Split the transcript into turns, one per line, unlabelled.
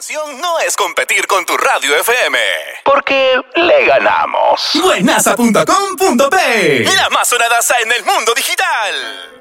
misión no es competir con tu radio FM, porque le ganamos. Buenaza.com.p, la más sonadaza en el mundo digital.